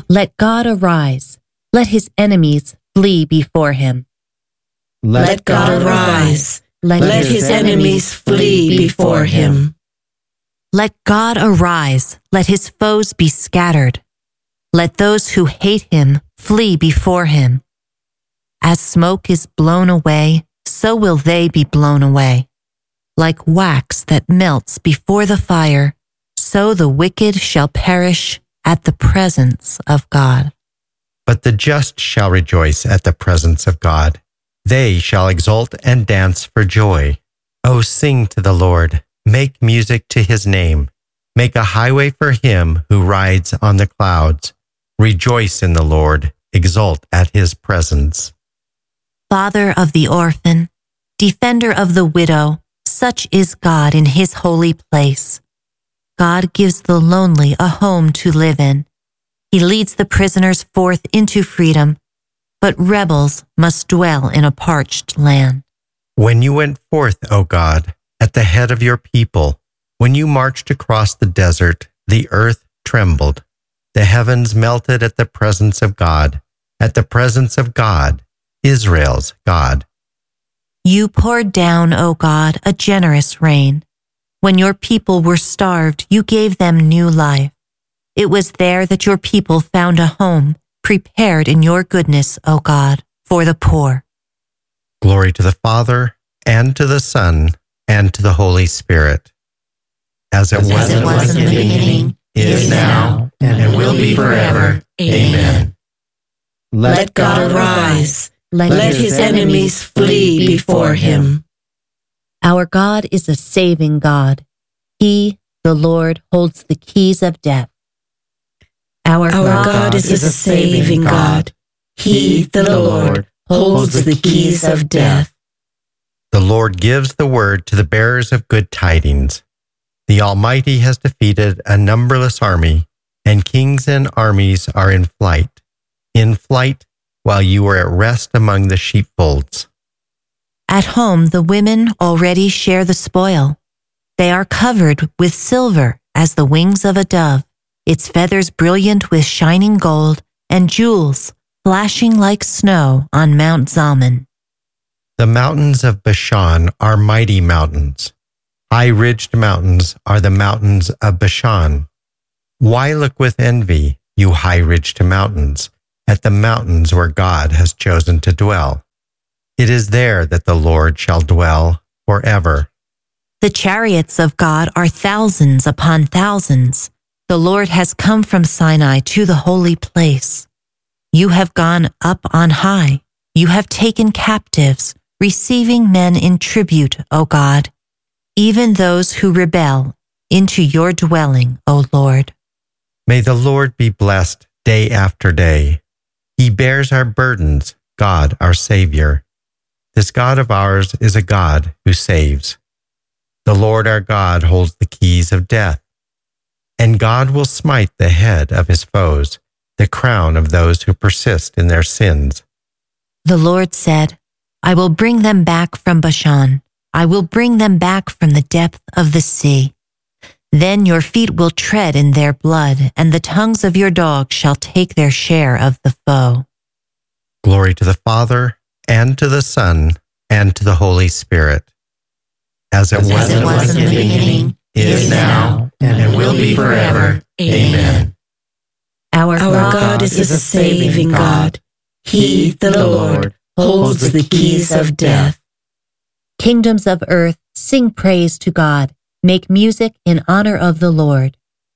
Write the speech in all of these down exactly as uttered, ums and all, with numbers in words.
Let God arise. Let his enemies flee before him. Let God arise. Let his enemies flee before him. Let God arise. Let his foes be scattered. Let those who hate him flee before him. As smoke is blown away, so will they be blown away. Like wax that melts before the fire, so the wicked shall perish at the presence of God. But the just shall rejoice at the presence of God. They shall exult and dance for joy. O sing to the Lord, make music to his name. Make a highway for him who rides on the clouds. Rejoice in the Lord, exult at his presence. Father of the orphan, defender of the widow, such is God in his holy place. God gives the lonely a home to live in. He leads the prisoners forth into freedom, but rebels must dwell in a parched land. When you went forth, O God, at the head of your people, when you marched across the desert, the earth trembled. The heavens melted at the presence of God, at the presence of God, Israel's God. You poured down, O God, a generous rain. When your people were starved, you gave them new life. It was there that your people found a home, prepared in your goodness, O God, for the poor. Glory to the Father, and to the Son, and to the Holy Spirit. As it, As was, it was in the beginning, is now, and will be forever. Amen. Let God arise. Let his enemies flee before him. Our God is a saving God. He, the Lord, holds the keys of death. Our, Our God is a saving God. He, the Lord, holds the keys of death. The Lord gives the word to the bearers of good tidings. The Almighty has defeated a numberless army, and kings and armies are in flight, in flight while you are at rest among the sheepfolds. At home, the women already share the spoil. They are covered with silver as the wings of a dove, its feathers brilliant with shining gold, and jewels flashing like snow on Mount Zalmon. The mountains of Bashan are mighty mountains. High-ridged mountains are the mountains of Bashan. Why look with envy, you high-ridged mountains, at the mountains where God has chosen to dwell? It is there that the Lord shall dwell forever. The chariots of God are thousands upon thousands. The Lord has come from Sinai to the holy place. You have gone up on high. You have taken captives, receiving men in tribute, O God, even those who rebel, into your dwelling, O Lord. May the Lord be blessed day after day. He bears our burdens, God our Savior. This God of ours is a God who saves. The Lord our God holds the keys of death, and God will smite the head of his foes, the crown of those who persist in their sins. The Lord said, I will bring them back from Bashan. I will bring them back from the depth of the sea. Then your feet will tread in their blood, and the tongues of your dogs shall take their share of the foe. Glory to the Father, and to the Son, and to the Holy Spirit. As it, As was, it was in the beginning, is now, and will be forever. Amen. Our, Our God is a saving God. He, the Lord, holds the keys of death. Kingdoms of earth, sing praise to God. Make music in honor of the Lord.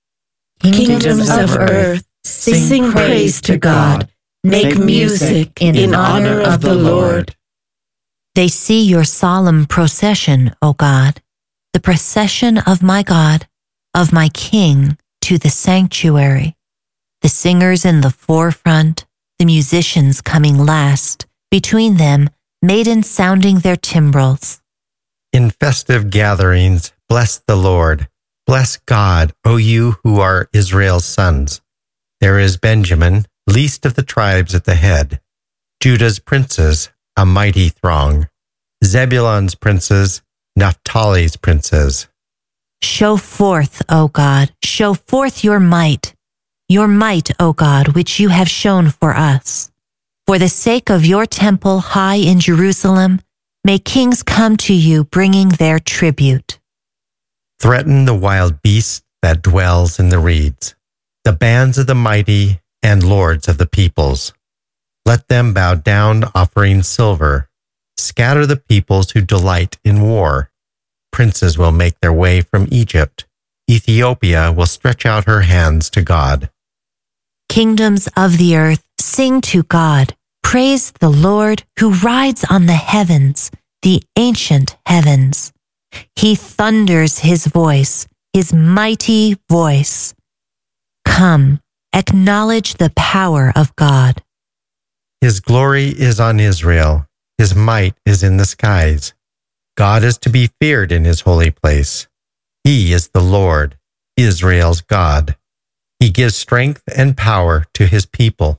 Kingdoms of earth, sing praise to God. Make music in honor of the Lord. They see your solemn procession, O God, the procession of my God, of my King, to the sanctuary. The singers in the forefront, the musicians coming last, between them, maidens sounding their timbrels. In festive gatherings, bless the Lord. Bless God, O you who are Israel's sons. There is Benjamin, least of the tribes, at the head. Judah's princes, a mighty throng. Zebulun's princes, Naphtali's princes. Show forth, O God, show forth your might. your might, O God, which you have shown for us. For the sake of your temple high in Jerusalem, may kings come to you bringing their tribute. Threaten the wild beast that dwells in the reeds, the bands of the mighty and lords of the peoples. Let them bow down offering silver. Scatter the peoples who delight in war. Princes will make their way from Egypt. Ethiopia will stretch out her hands to God. Kingdoms of the earth, sing to God. Praise the Lord who rides on the heavens, the ancient heavens. He thunders his voice, his mighty voice. Come, acknowledge the power of God. His glory is on Israel. His might is in the skies. God is to be feared in his holy place. He is the Lord, Israel's God. He gives strength and power to his people.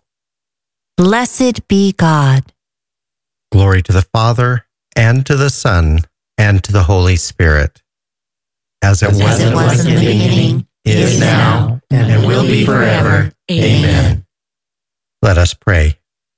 Blessed be God. Glory to the Father, and to the Son, and to the Holy Spirit. As it As was, it was in the beginning, is now, and will be forever. Amen. Let us pray.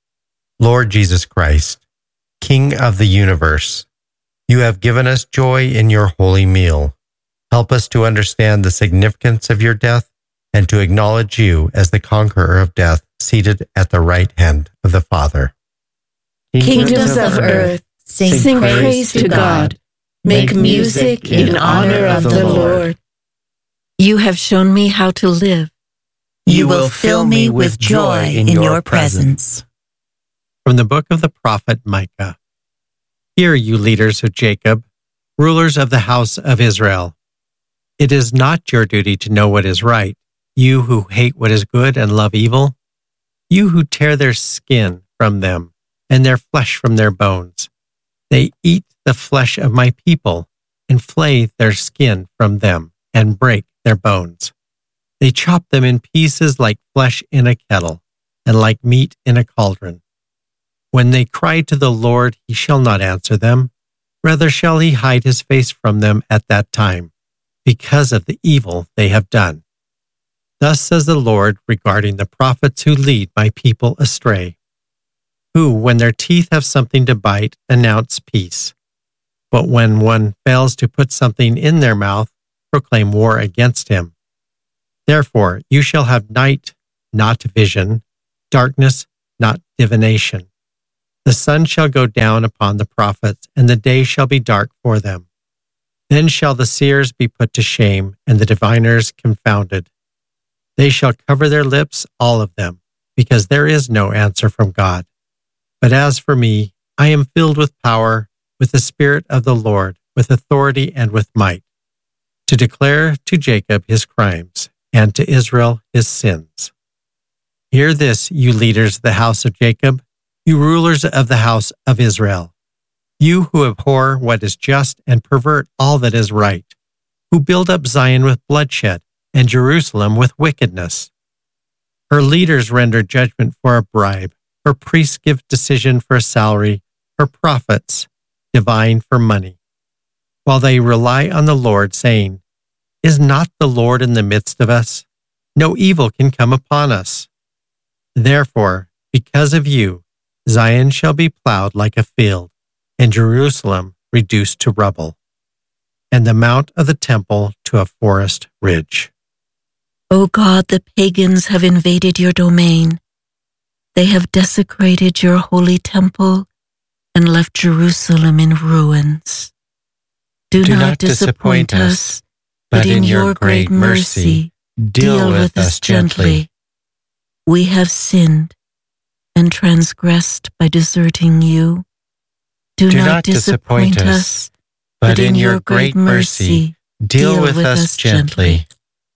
Lord Jesus Christ, King of the universe, you have given us joy in your holy meal. Help us to understand the significance of your death and to acknowledge you as the conqueror of death seated at the right hand of the Father. Kingdoms of earth, Sing, sing praise to God. Make music in honor of the Lord. You have shown me how to live. You will fill me with joy in your presence. From the book of the prophet Micah. Hear, you leaders of Jacob, rulers of the house of Israel. It is not your duty to know what is right, you who hate what is good and love evil, you who tear their skin from them and their flesh from their bones. They eat the flesh of my people and flay their skin from them and break their bones. They chop them in pieces like flesh in a kettle and like meat in a cauldron. When they cry to the Lord, he shall not answer them. Rather shall he hide his face from them at that time, because of the evil they have done. Thus says the Lord regarding the prophets who lead my people astray, who, when their teeth have something to bite, announce peace. But when one fails to put something in their mouth, proclaim war against him. Therefore you shall have night, not vision, darkness, not divination. The sun shall go down upon the prophets, and the day shall be dark for them. Then shall the seers be put to shame, and the diviners confounded. They shall cover their lips, all of them, because there is no answer from God. But as for me, I am filled with power, with the Spirit of the Lord, with authority and with might, to declare to Jacob his crimes, and to Israel his sins. Hear this, you leaders of the house of Jacob, you rulers of the house of Israel, you who abhor what is just and pervert all that is right, who build up Zion with bloodshed and Jerusalem with wickedness. Her leaders render judgment for a bribe, her priests give decision for a salary, her prophets divine for money, while they rely on the Lord, saying, Is not the Lord in the midst of us? No evil can come upon us. Therefore, because of you, Zion shall be plowed like a field, and Jerusalem reduced to rubble, and the mount of the temple to a forest ridge. O God, the pagans have invaded your domain. They have desecrated your holy temple and left Jerusalem in ruins. Do, Do not, not disappoint disappoint us, but in your great mercy, deal with us gently. We have sinned and transgressed by deserting you. Do, Do not, not disappoint disappoint us, but in your great mercy, deal with us gently.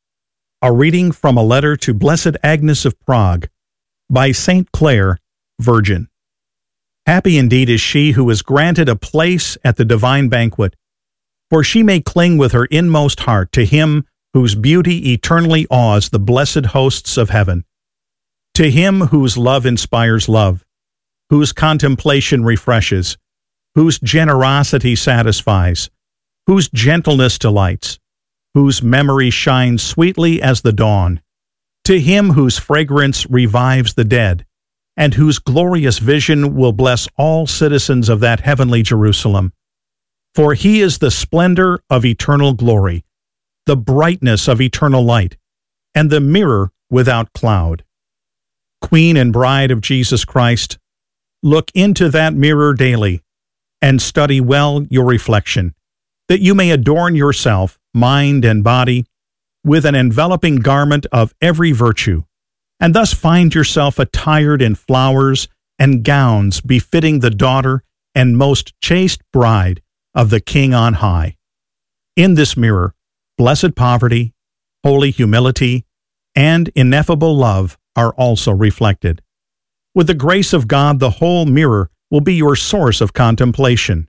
A reading from a letter to Blessed Agnes of Prague by Saint Clare, Virgin. Happy indeed is she who is granted a place at the divine banquet, for she may cling with her inmost heart to him whose beauty eternally awes the blessed hosts of heaven, to him whose love inspires love, whose contemplation refreshes, whose generosity satisfies, whose gentleness delights, whose memory shines sweetly as the dawn, to him whose fragrance revives the dead, and whose glorious vision will bless all citizens of that heavenly Jerusalem. For he is the splendor of eternal glory, the brightness of eternal light, and the mirror without cloud. Queen and bride of Jesus Christ, look into that mirror daily, and study well your reflection, that you may adorn yourself, mind and body, with an enveloping garment of every virtue, and thus find yourself attired in flowers and gowns befitting the daughter and most chaste bride of the King on high. In this mirror, blessed poverty, holy humility, and ineffable love are also reflected. With the grace of God, the whole mirror will be your source of contemplation.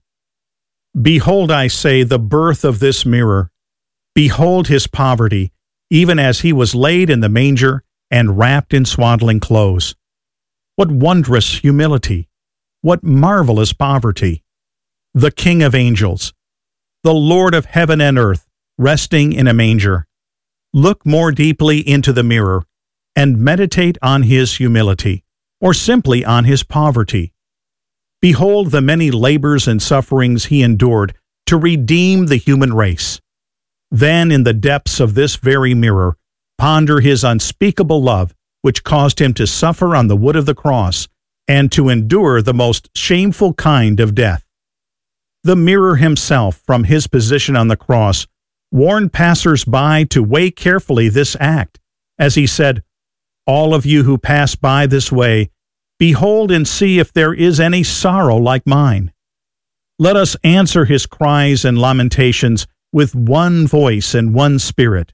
Behold, I say, the birth of this mirror. Behold his poverty, even as he was laid in the manger and wrapped in swaddling clothes. What wondrous humility! What marvelous poverty! The King of angels, the Lord of heaven and earth, resting in a manger. Look more deeply into the mirror and meditate on his humility, or simply on his poverty. Behold the many labors and sufferings he endured to redeem the human race. Then in the depths of this very mirror, ponder his unspeakable love, which caused him to suffer on the wood of the cross and to endure the most shameful kind of death. The mirror himself, from his position on the cross, warned passers-by to weigh carefully this act, as he said, "All of you who pass by this way, behold and see if there is any sorrow like mine." Let us answer his cries and lamentations with one voice and one spirit.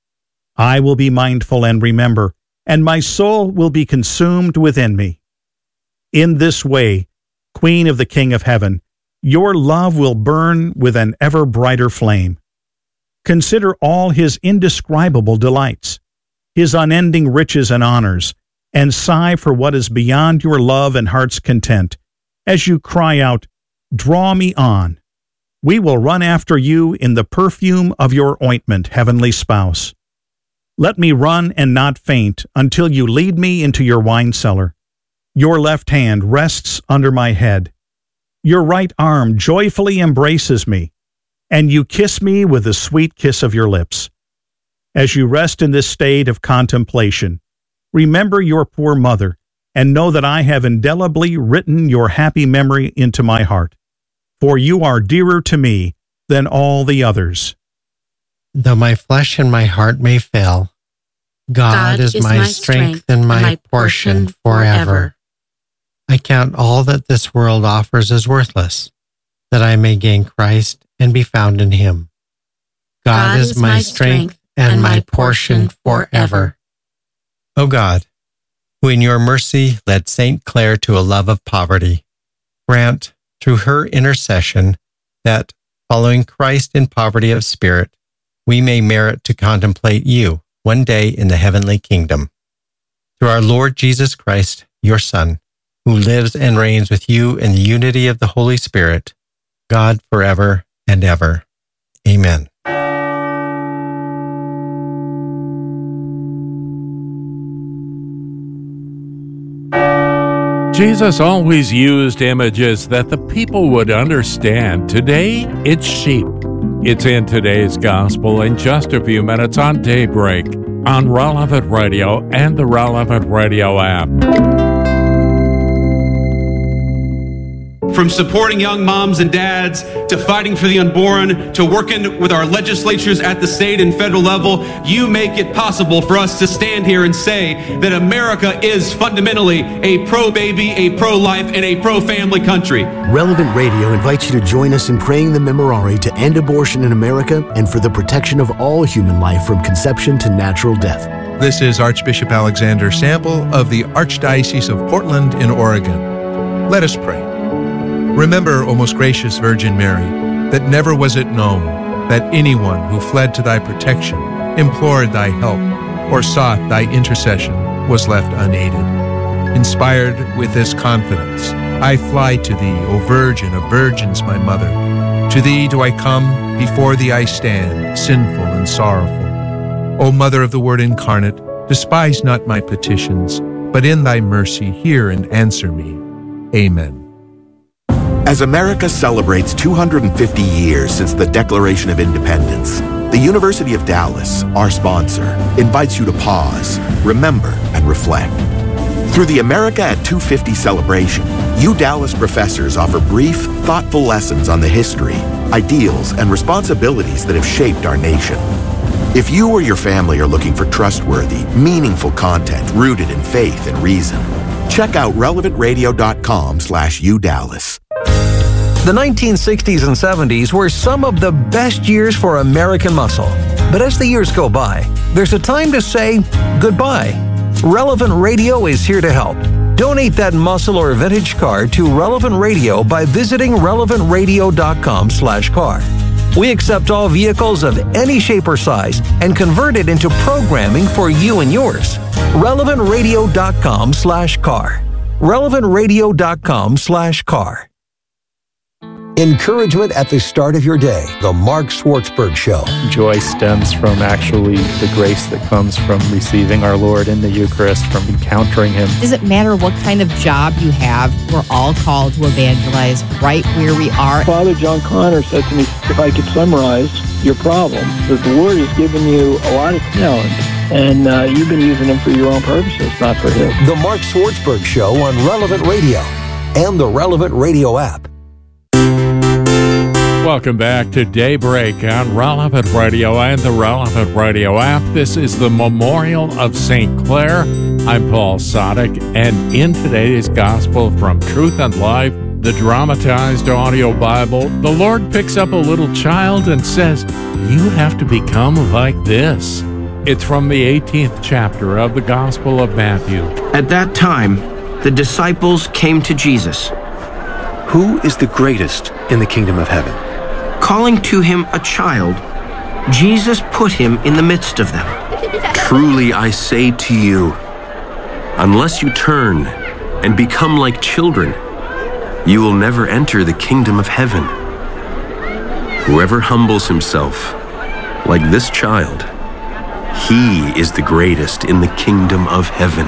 I will be mindful and remember, and my soul will be consumed within me. In this way, Queen of the King of Heaven, your love will burn with an ever brighter flame. Consider all his indescribable delights, his unending riches and honors, and sigh for what is beyond your love and heart's content, as you cry out, "Draw me on." We will run after you in the perfume of your ointment, heavenly spouse. Let me run and not faint until you lead me into your wine cellar. Your left hand rests under my head. Your right arm joyfully embraces me, and you kiss me with the sweet kiss of your lips. As you rest in this state of contemplation, remember your poor mother, and know that I have indelibly written your happy memory into my heart, for you are dearer to me than all the others. Though my flesh and my heart may fail, God, God is, is my, my strength and my, my portion forever. forever. I count all that this world offers as worthless, that I may gain Christ and be found in him. God, God is my strength and my portion forever. O God, who in your mercy led Saint Clare to a love of poverty, grant, through her intercession, that, following Christ in poverty of spirit, we may merit to contemplate you one day in the heavenly kingdom. Through our Lord Jesus Christ, your Son, who lives and reigns with you in the unity of the Holy Spirit, God forever and ever. Amen. Jesus always used images that the people would understand. Today, it's sheep. It's in today's gospel in just a few minutes on Daybreak, on Relevant Radio and the Relevant Radio app. From supporting young moms and dads, to fighting for the unborn, to working with our legislatures at the state and federal level, you make it possible for us to stand here and say that America is fundamentally a pro-baby, a pro-life, and a pro-family country. Relevant Radio invites you to join us in praying the Memorare to end abortion in America and for the protection of all human life from conception to natural death. This is Archbishop Alexander Sample of the Archdiocese of Portland in Oregon. Let us pray. Remember, O most gracious Virgin Mary, that never was it known that anyone who fled to thy protection, implored thy help, or sought thy intercession was left unaided. Inspired with this confidence, I fly to thee, O Virgin of Virgins, my Mother. To thee do I come, before thee I stand, sinful and sorrowful. O Mother of the Word incarnate, Despise not my petitions, but in thy mercy hear and answer me. Amen. As America celebrates two hundred fifty years since the Declaration of Independence, the University of Dallas, our sponsor, invites you to pause, remember, and reflect. Through the America at two fifty celebration, U Dallas professors offer brief, thoughtful lessons on the history, ideals, and responsibilities that have shaped our nation. If you or your family are looking for trustworthy, meaningful content rooted in faith and reason, check out relevant radio dot com slash U Dallas. The nineteen sixties and seventies were some of the best years for American muscle. But as the years go by, there's a time to say goodbye. Relevant Radio is here to help. Donate that muscle or vintage car to Relevant Radio by visiting relevant radio dot com slash car. We accept all vehicles of any shape or size and convert it into programming for you and yours. relevant radio dot com slash car. relevant radio dot com slash car. Encouragement at the start of your day. The Mark Schwartzberg Show. Joy stems from actually the grace that comes from receiving our Lord in the Eucharist, from encountering Him. It doesn't matter what kind of job you have. We're all called to evangelize right where we are. Father John Connor said to me, if I could summarize your problem, that the Lord has given you a lot of talent, and uh, you've been using them for your own purposes, not for His. The Mark Schwartzberg Show on Relevant Radio and the Relevant Radio app. Welcome back to Daybreak on Relevant Radio and the Relevant Radio app. This is the Memorial of Saint Clare. I'm Paul Sadek, and in today's Gospel from Truth and Life, the dramatized audio Bible, the Lord picks up a little child and says, "You have to become like this." It's from the eighteenth chapter of the Gospel of Matthew. At that time, the disciples came to Jesus. "Who is the greatest in the kingdom of heaven?" Calling to him a child, Jesus put him in the midst of them. "Truly I say to you, unless you turn and become like children, you will never enter the kingdom of heaven. Whoever humbles himself like this child, he is the greatest in the kingdom of heaven.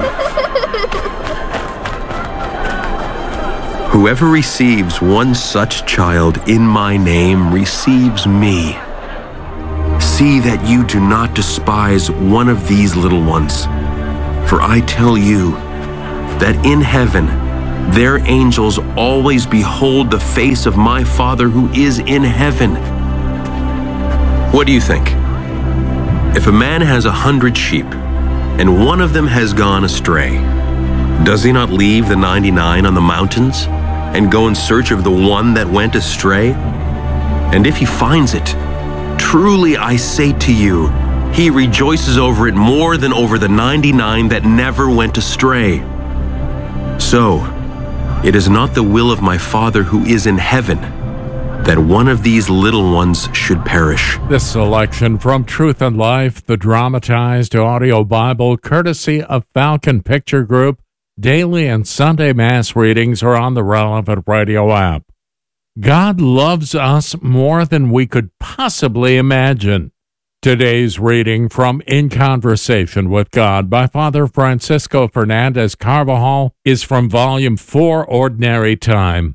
Whoever receives one such child in my name receives me. See that you do not despise one of these little ones, for I tell you that in heaven their angels always behold the face of my Father who is in heaven. What do you think? If a man has a hundred sheep, and one of them has gone astray, does he not leave the ninety-nine on the mountains and go in search of the one that went astray? And if he finds it, truly I say to you, he rejoices over it more than over the ninety-nine that never went astray. So, it is not the will of my Father who is in heaven that one of these little ones should perish." This selection from Truth and Life, the dramatized audio Bible, courtesy of Falcon Picture Group. Daily and Sunday Mass readings are on the Relevant Radio app. God loves us more than we could possibly imagine. Today's reading from In Conversation with God by Father Francisco Fernandez Carvajal is from Volume four, Ordinary Time.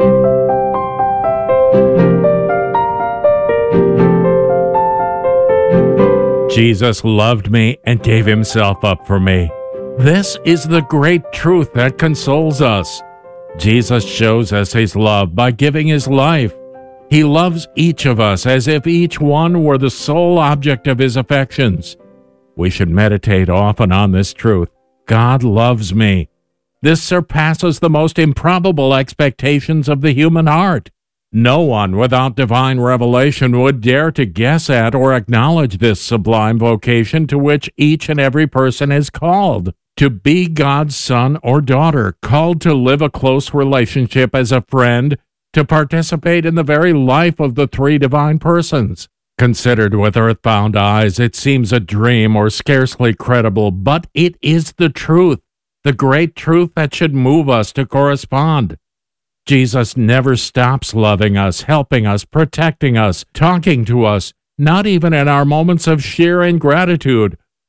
Jesus loved me and gave himself up for me. This is the great truth that consoles us. Jesus shows us his love by giving his life. He loves each of us as if each one were the sole object of his affections. We should meditate often on this truth. God loves me. This surpasses the most improbable expectations of the human heart. No one without divine revelation would dare to guess at or acknowledge this sublime vocation to which each and every person is called. To be God's son or daughter, called to live a close relationship as a friend, to participate in the very life of the three divine persons. Considered with earthbound eyes, it seems a dream or scarcely credible, but it is the truth, the great truth that should move us to correspond. Jesus never stops loving us, helping us, protecting us, talking to us, not even in our moments of sheer ingratitude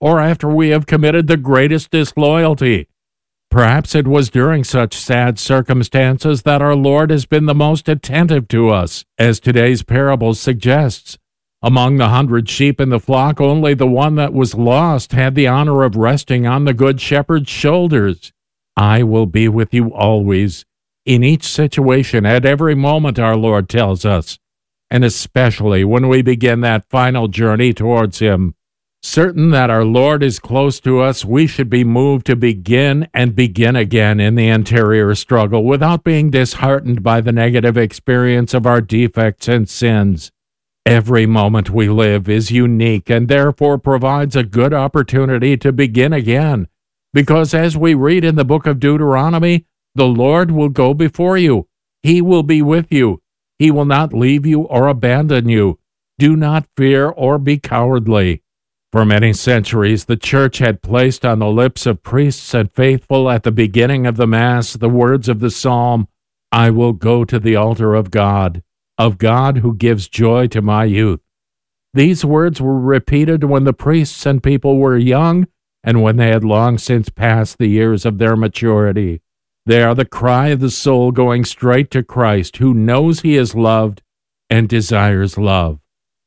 or after we have committed the greatest disloyalty. Perhaps it was during such sad circumstances that our Lord has been the most attentive to us, as today's parable suggests. Among the hundred sheep in the flock, only the one that was lost had the honor of resting on the good shepherd's shoulders. I will be with you always, in each situation, at every moment, our Lord tells us, and especially when we begin that final journey towards Him. Certain that our Lord is close to us, we should be moved to begin and begin again in the interior struggle without being disheartened by the negative experience of our defects and sins. Every moment we live is unique and therefore provides a good opportunity to begin again, because as we read in the book of Deuteronomy, the Lord will go before you. He will be with you. He will not leave you or abandon you. Do not fear or be cowardly. For many centuries, the Church had placed on the lips of priests and faithful at the beginning of the Mass the words of the Psalm, I will go to the altar of God, of God who gives joy to my youth. These words were repeated when the priests and people were young and when they had long since passed the years of their maturity. They are the cry of the soul going straight to Christ, who knows he is loved and desires love.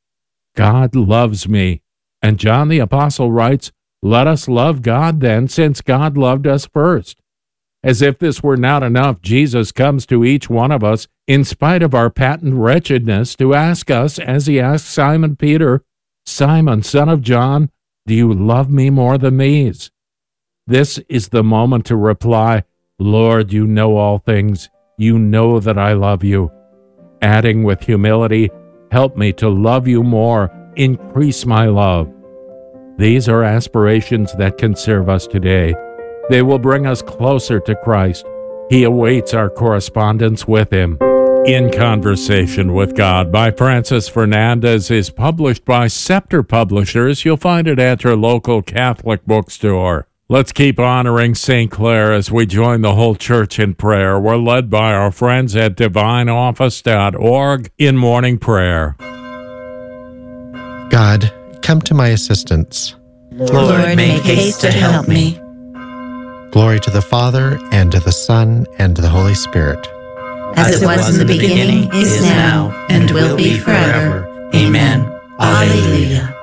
God loves me. And John the Apostle writes, let us love God then, since God loved us first. As if this were not enough, Jesus comes to each one of us, in spite of our patent wretchedness, to ask us, as he asked Simon Peter, Simon, son of John, do you love me more than these? This is the moment to reply, Lord, you know all things. You know that I love you. Adding with humility, help me to love you more. Increase my love. These are aspirations that can serve us today. They will bring us closer to Christ. He awaits our correspondence with Him. In Conversation with God by Francis Fernandez is published by Scepter Publishers. You'll find it at your local Catholic bookstore. Let's keep honoring Saint Clare as we join the whole church in prayer. We're led by our friends at divine office dot org in morning prayer. God, come to my assistance. Lord, make haste to help me. Glory to the Father, and to the Son, and to the Holy Spirit. As it was in the beginning, is now, and will be forever. Amen. Alleluia.